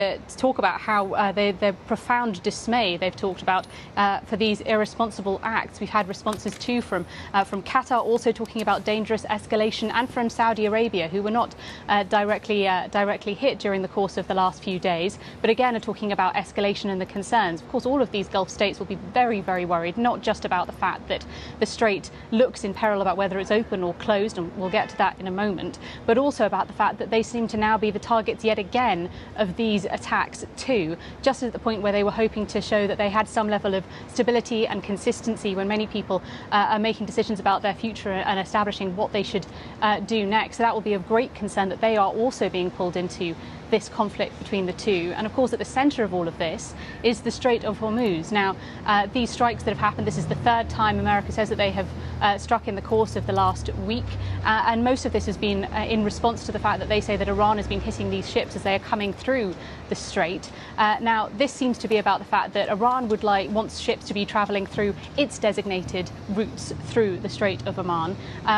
To talk about how their profound dismay they've talked about for these irresponsible acts. We've had responses too from Qatar, also talking about dangerous escalation, and from Saudi Arabia, who were not directly hit during the course of the last few days, but again are talking about escalation and the concerns. Of course, all of these Gulf states will be very, very worried, not just about the fact that the strait looks in peril about whether it's open or closed, and we'll get to that in a moment, but also about the fact that they seem to now be the targets yet again of these attacks too, just at the point where they were hoping to show that they had some level of stability and consistency when many people are making decisions about their future and establishing what they should do next. So that will be of great concern that they are also being pulled into this conflict between the two. And of course, at the centre of all of this is the Strait of Hormuz. Now, these strikes that have happened, this is the third time America says that they have struck in the course of the last week, and most of this has been in response to the fact that they say that Iran has been hitting these ships as they are coming through the strait. Now, this seems to be about the fact that Iran wants ships to be travelling through its designated routes through the Strait of Oman,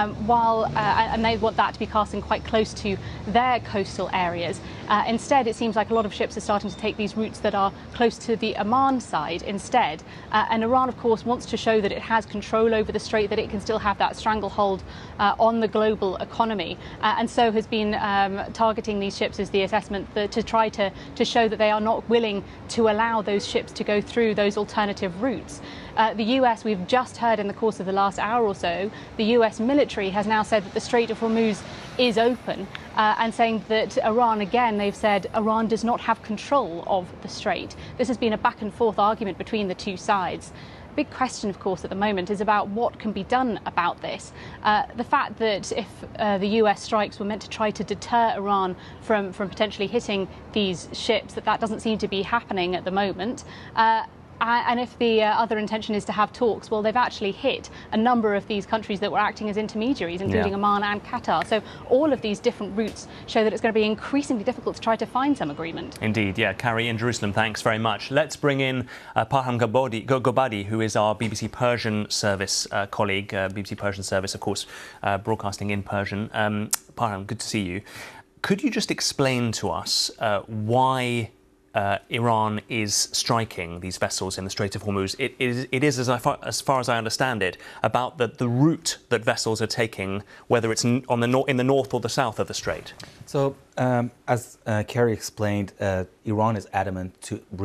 and they want that to be passing quite close to their coastal areas. Instead, it seems like a lot of ships are starting to take these routes that are close to the Oman side instead. And Iran, of course, wants to show that it has control over the strait, that it can still have that stranglehold on the global economy, and so has been targeting these ships, as the assessment, to try to show that they are not willing to allow those ships to go through those alternative routes. The US, we've just heard in the course of the last hour or so, the US military has now said that the Strait of Hormuz is open, and saying that Iran, again, they've said Iran does not have control of the strait. This has been a back and forth argument between the two sides. The big question, of course, at the moment is about what can be done about this. The fact that if the US strikes were meant to try to deter Iran from potentially hitting these ships, that doesn't seem to be happening at the moment. And if the other intention is to have talks, well, they've actually hit a number of these countries that were acting as intermediaries, including Oman and Qatar. So all of these different routes show that it's going to be increasingly difficult to try to find some agreement. Indeed, yeah. Carrie in Jerusalem, thanks very much. Let's bring in Parham Gobadi, who is our BBC Persian service colleague. BBC Persian service, of course, broadcasting in Persian. Parham, good to see you. Could you just explain to us why Iran is striking these vessels in the Strait of Hormuz? It is as far as I understand it, about the route that vessels are taking, whether it's in the north or the south of the strait. So, as Kerry explained, Iran is adamant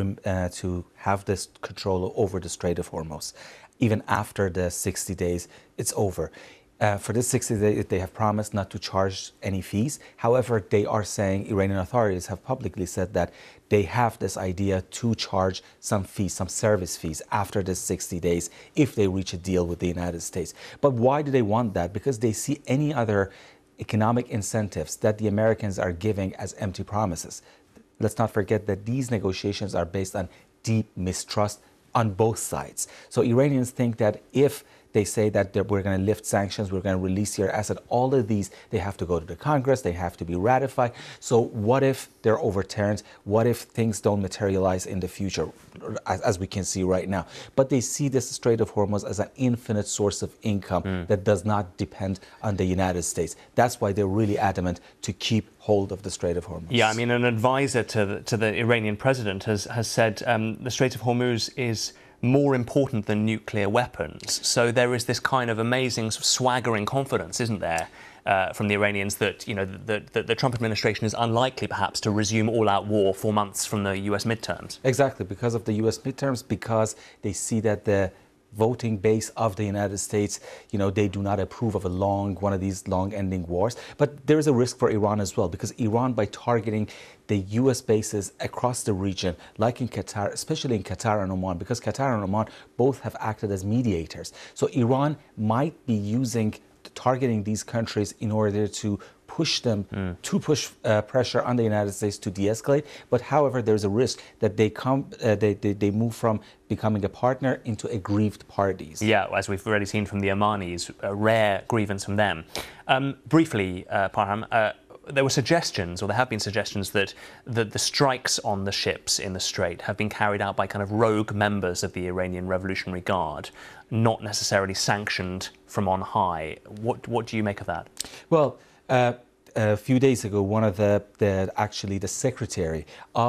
to have this control over the Strait of Hormuz. Even after the 60 days, it's over. For this 60 days, they have promised not to charge any fees. However, they are saying, Iranian authorities have publicly said that they have this idea to charge some fees, some service fees, after this 60 days if they reach a deal with the United States. But why do they want that? Because they see any other economic incentives that the Americans are giving as empty promises. Let's not forget that these negotiations are based on deep mistrust on both sides. So Iranians think that if they say that we're going to lift sanctions, we're going to release your asset, all of these, they have to go to the Congress, they have to be ratified. So what if they're overturned? What if things don't materialize in the future, as we can see right now? But they see this Strait of Hormuz as an infinite source of income that does not depend on the United States. That's why they're really adamant to keep hold of the Strait of Hormuz. Yeah, I mean, an advisor to the Iranian president has said the Strait of Hormuz is more important than nuclear weapons. So there is this kind of amazing sort of swaggering confidence, isn't there, from the Iranians that, you know, the Trump administration is unlikely perhaps to resume all-out war 4 months from the US midterms. Exactly, because of the US midterms, because they see that the voting base of the United States, you know, they do not approve of one of these long-ending wars. But there is a risk for Iran as well, because Iran, by targeting the U.S. bases across the region, like in Qatar, especially in Qatar and Oman, because Qatar and Oman both have acted as mediators. So Iran might be targeting these countries in order to push them, push pressure on the United States to de-escalate. But however, there's a risk that they move from becoming a partner into aggrieved parties. Yeah, as we've already seen from the Omanis, a rare grievance from them. Briefly, Parham, there were suggestions, or there have been suggestions, that the strikes on the ships in the Strait have been carried out by kind of rogue members of the Iranian Revolutionary Guard, not necessarily sanctioned from on high. What do you make of that? Well, a few days ago, one of the secretary of